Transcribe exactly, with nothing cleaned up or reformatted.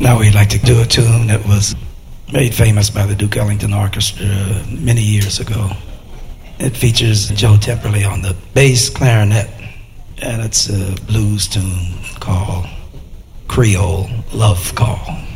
Now we'd like to do a tune that was made famous by the Duke Ellington Orchestra many years ago. It features Joe Temperley on the bass clarinet, and it's a blues tune called Creole Love Call.